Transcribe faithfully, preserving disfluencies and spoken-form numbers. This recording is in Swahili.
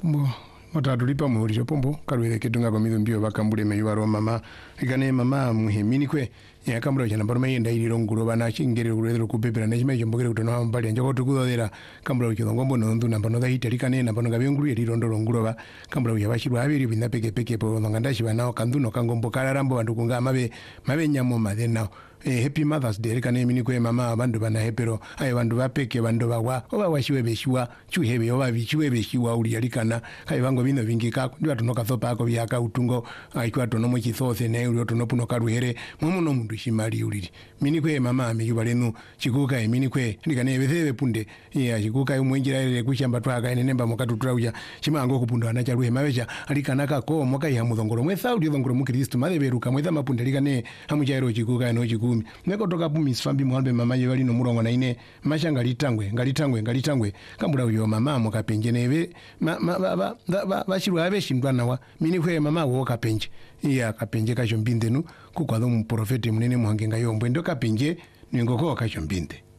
Pombo matatu lipa muhuricho pombo kalwele ketunga kwa mizo mbio bakambule meyuwaro mama ikane mama muhimini kwe ya kambura chana parma yenda iliro nguro bana chingere kurelo kupepera na chima chombogere kutona mbali anja ko tukudodera kambura ucho ngombo no ndu namba no da hitali kane namba no gabenguru iliro ndoro nguro ba kambura uya bashirwa abiri binda peke peke po nganda shiba nao kanduno kangombo kararambo bandu kunga mabe mabe nyamo made nao eh happy mothers day kane mini kwe mama abandu bana hepero ayo bandu bapeke bandu bagwa oba washiwe beshiwa chuhebe oba bichiwe beshiwa uli yalikana kai bango bino bingika ndiwa tunoka thopa ako byaka utungo aikwa tono mu chithothe ne uli tono puno karuhere mumu no mundu shimali uliri mini kwe mama ameyuba lenu chikuka e mini kwe ndikane bethebe punde ya chikuka umwenjira ile kushamba twaka ene nemba mokatu tulauya chimango kupunda anacha ruhe mabeja alikana ka ko moka ya mudongoro mwe saudi dongoro mu Kristo maberuka mweza mapunde likane hamujairo chikuka no chikumi neko toka pu misfambi mwalbe mama ye bali no murongo na ine mashanga litangwe ngalitangwe ngalitangwe kambura uyo mama mokapenje nebe ma ba ba bashirwa abeshindwa nawa mini kwe mama wo kapenje iya kapenje kasho mbindenu kukwa mu profeti munene muhangenga yombo ndo kapenje ningoko kasho mbinde.